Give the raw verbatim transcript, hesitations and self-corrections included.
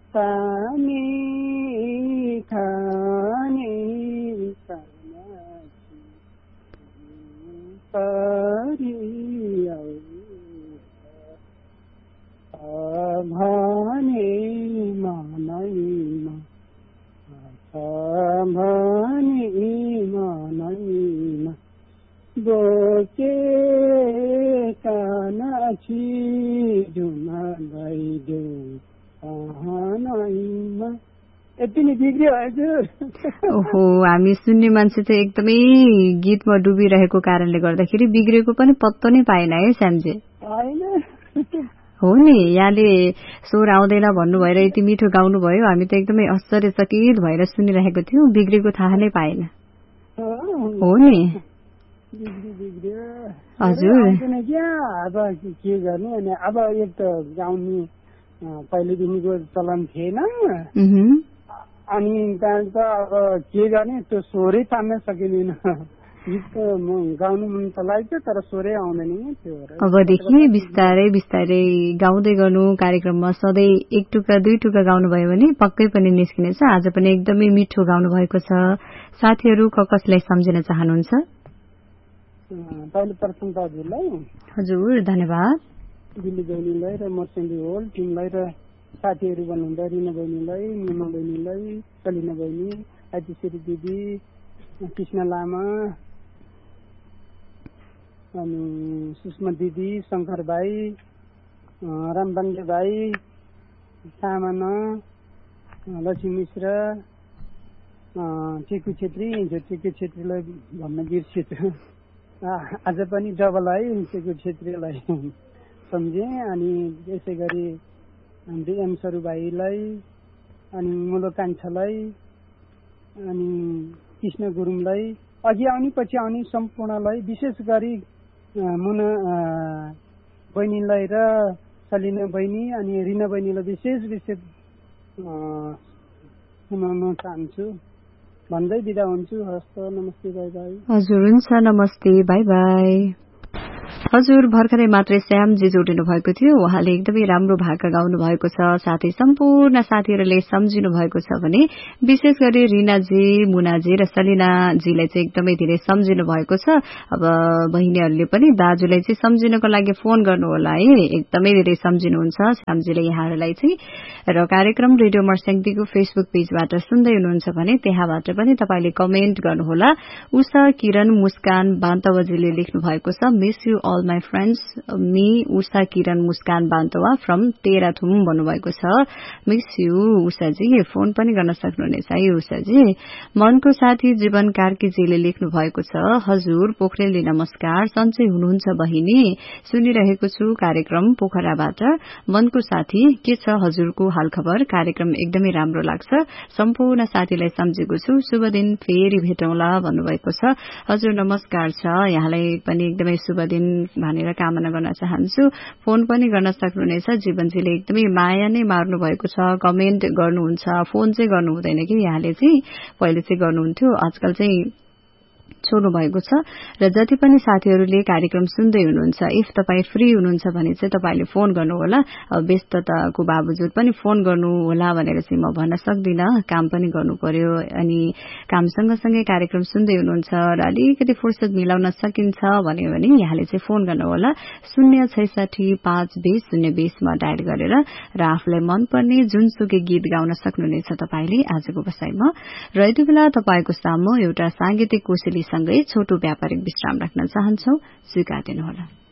तानी खाने भने मनैमा भने मनैमा बोकेका नाची जुमा गइदेऊ कहनैमा। यति नै बिग्रियो हजुर। ओहो, हामी सुन्ने मान्छे चाहिँ एकदमै गीतमा डुबिरहेको कारणले गर्दाखेरि बिग्रेको पनि पत्तो नै पाएन है श्यामजी। हो नि, यहाँले स्वर आउँदैन भन्नु भएर यति मिठो गाउनु भयो, हामी त एकदमै आश्चर्यचकित भएर सुनिरहेको थियौँ, बिग्रेको थाहा नै पाएन। हो नि हजुर। अब के गर्ने, अनि अब एक त गाउने पहिलेदेखिको चलन थिएन, अनि त्यहाँ त अब के गर्ने, त्यो स्वरै तान्न सकिँदैन। गीत गाउनु मन त लाग्छ तर स्वरै आउँदैन त्यो। अबदेखि बिस्तारै बिस्तारै गाउँदै गर्नु, कार्यक्रममा सधैँ एक टुक्रा दुई टुक्रा गाउनुभयो भने पक्कै पनि निस्किनेछ। आज पनि एकदमै मिठो गाउनु भएको छ। साथीहरू कसलाई सम्झिन चाहनुहुन्छ? पहिलो प्रथम त हजुरलाई। हजुर, धन्यवाद। दिल्ली बहिनीलाई र मर्चेन्डी होल टिमलाई र साथीहरू भन्नुहुन्छ रिना बहिनीलाई, निमा बहिनीलाई, सलिना बहिनी, आदिश्री दिदी, कृष्ण लामा, अनि सुषमा दिदी, शङ्कर भाइ, रामबङ्गे भाइ, सामाना, लक्ष्मी मिश्र, टेकु छेत्री, हिजो टेकु छेत्रीलाई भन्न बिर्सेछु, आज पनि डबल है टेकु छेत्रीलाई सम्झे। अनि यसै गरी हाम्रो एम सरू भाइलाई, अनि मुलो कान्छालाई, अनि कृष्ण गुरुङलाई, अघि आउने पछि आउने सम्पूर्णलाई, विशेष गरी मुना बहिनीलाई र सलिना बहिनी अनि रिना बहिनीलाई विशेष विशेष सुनाउन चाहन्छु भन्दै बिदा हुन्छु। हस्त, नमस्ते, बाई बाई। हजुर, हुन्छ, नमस्ते, बाई बाई। हजुर, भर्खरै मात्रै श्यामजी जोडिनु भएको थियो। उहाँले एकदमै राम्रो भाका गाउनु भएको छ, साथै सम्पूर्ण साथीहरूले सम्झिनु भएको छ भने विशेष गरी रिनाजी, मुनाजी र सलिनाजीलाई चाहिँ एकदमै धेरै सम्झिनु भएको छ। अब बहिनीहरूले पनि दाजुलाई चाहिँ सम्झिनको लागि फोन गर्नु होला है, एकदमै धेरै सम्झिनुहुन्छ श्यामजीले यहाँहरूलाई चाहिँ। र कार्यक्रम रेडियो मर्स्याङदीको फेसबुक पेजबाट सुन्दै हुनुहुन्छ भने त्यहाँबाट पनि तपाईले कमेन्ट गर्नुहोला। उषा किरण मुस्कान बान्तवजीले लेख्नु भएको छ, miss you all my friends, me Usha Kiran Muskan Bantawa from Terhathum भन्नुभएको छ। मिस यू उषाजी, फोन पनि गर्न सक्नुहुनेछ है उषाजी। मनको साथी जीवन कार्कीजीले लेख्नु भएको छ, हजुर पोखरेलले नमस्कार, सन्चै हुनुहुन्छ बहिनी, सुनिरहेको छु कार्यक्रम पोखराबाट। मनको साथी, के छ हजुरको हालखबर? कार्यक्रम एकदमै राम्रो लाग्छ, सम्पूर्ण साथीलाई सम्झेको छु, शुभ दिन, फेरि भेटौँला भन्नुभएको छ। हजुर नमस्कार छ, यहाँलाई पनि एकदमै शुभ दिन भनेर कामना गर्न चाहन्छु। फोन पनि गर्न सक्नुहुनेछ, जीवनजीले एकदमै माया नै मार्नु भएको छ, कमेन्ट गर्नुहुन्छ, फोन चाहिँ गर्नु हुँदैन कि यहाँले चाहिँ, पहिले चाहिँ गर्नुहुन्थ्यो, आजकल चाहिँ छोड्नु भएको छ। र जति पनि साथीहरूले कार्यक्रम सुन्दै हुनुहुन्छ, इफ तपाईँ फ्री हुनुहुन्छ भने चाहिँ तपाईँले फोन गर्नुहोला। अब व्यस्तताको बावजुद पनि फोन गर्नु होला भनेर चाहिँ म भन्न सक्दिनँ, काम पनि गर्नु पर्यो, अनि काम सँगसँगै कार्यक्रम सुन्दै हुनुहुन्छ र अलिकति फुर्सद मिलाउन सकिन्छ भन्यो भने यहाँले चाहिँ फोन गर्नुहोला शून्य छैसठी पाँच बीस शून्य बीसमा डायल गरेर, र आफूलाई मनपर्ने जुनसुकै गीत गाउन सक्नुहुनेछ तपाईँले आजको बसाइमा। र यति बेला तपाईँको सामु एउटा सांगीतिक कोसेली सँगै छोटो व्यापारिक विश्राम राख्न चाहन्छौ, स्वीकार दिनुहोला।